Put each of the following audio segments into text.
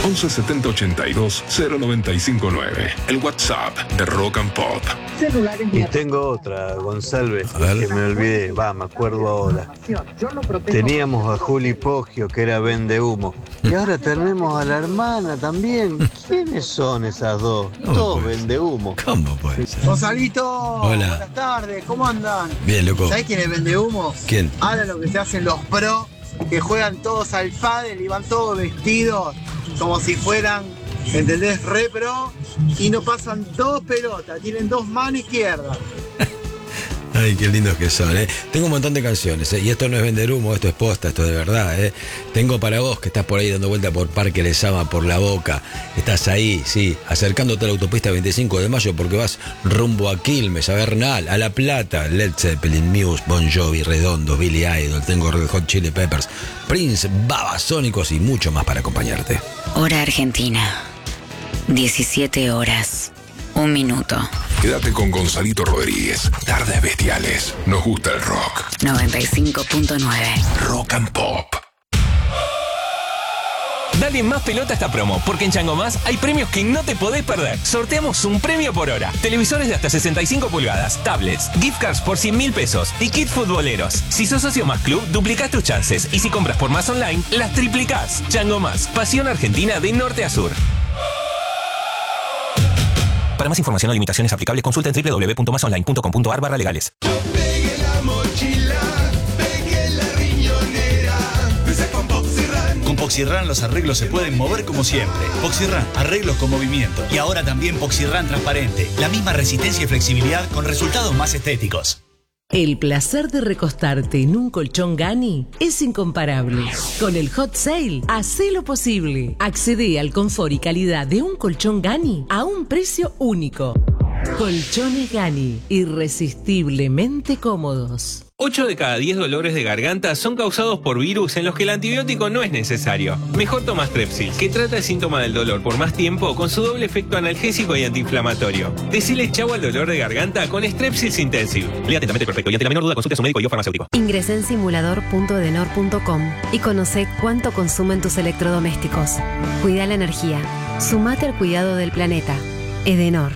11 70 82 0959. El WhatsApp de Rock and Pop. Y tengo otra, González, que me olvidé, me acuerdo ahora. Teníamos a Juli Poggio, que era vende humo. Y ahora tenemos a la hermana también. ¿Quiénes son esas dos? Todos vende humo. ¿Cómo pues? Gonzalito, hola. Buenas tardes, ¿cómo andan? Bien, loco. ¿Sabés quién es vende humo? ¿Quién? Ahora lo que se hacen los pro, que juegan todos al pádel y van todos vestidos como si fueran, ¿entendés? Re pro, y no pasan dos pelotas, tienen dos manos izquierdas. Ay, qué lindos que son, ¿eh? Tengo un montón de canciones, ¿eh? Y esto no es vender humo, esto es posta, esto es de verdad, ¿eh? Tengo para vos, que estás por ahí dando vuelta por Parque Lezama, por La Boca. Estás ahí, sí, acercándote a la autopista 25 de mayo porque vas rumbo a Quilmes, a Bernal, a La Plata, Led Zeppelin, Muse, Bon Jovi, Redondo, Billy Idol, tengo Red Hot Chili Peppers, Prince, Babasónicos y mucho más para acompañarte. Hora Argentina, 17 horas, 1 minuto. Quédate con Gonzalito Rodríguez. Tardes Bestiales. Nos gusta el rock. 95.9. Rock and Pop. Dale más pelota a esta promo, porque en Chango Más hay premios que no te podés perder. Sorteamos un premio por hora. Televisores de hasta 65 pulgadas, tablets, gift cards por 100.000 pesos y kit futboleros. Si sos socio Más Club, duplicás tus chances. Y si compras por Más Online, las triplicás. Chango Más, pasión argentina de norte a sur. Para más información o limitaciones aplicables, consulta en www.masonline.com.ar/legales. Pegué la mochila, pegué la riñonera. Con Poxirran. Con Poxirran los arreglos se pueden mover como siempre. Poxirran, arreglos con movimiento. Y ahora también Poxirran transparente. La misma resistencia y flexibilidad con resultados más estéticos. El placer de recostarte en un colchón Gani es incomparable. Con el Hot Sale, hacé lo posible. Accede al confort y calidad de un colchón Gani a un precio único. Colchones Gani, irresistiblemente cómodos. 8 de cada 10 dolores de garganta son causados por virus en los que el antibiótico no es necesario. Mejor toma Strepsils, que trata el síntoma del dolor por más tiempo con su doble efecto analgésico y antiinflamatorio. Decile chau al dolor de garganta con Strepsils Intensive. Lea atentamente el prospecto y ante la menor duda consulte a su médico y o farmacéutico. Ingresá en simulador.edenor.com y conoce cuánto consumen tus electrodomésticos. Cuida la energía. Sumate al cuidado del planeta. Edenor.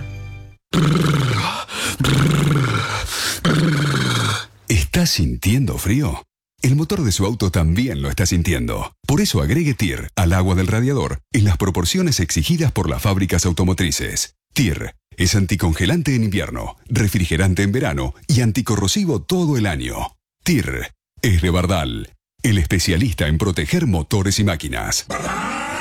¿Estás sintiendo frío? El motor de su auto también lo está sintiendo. Por eso agregue TIR al agua del radiador en las proporciones exigidas por las fábricas automotrices. TIR es anticongelante en invierno, refrigerante en verano y anticorrosivo todo el año. TIR es de Bardal, el especialista en proteger motores y máquinas.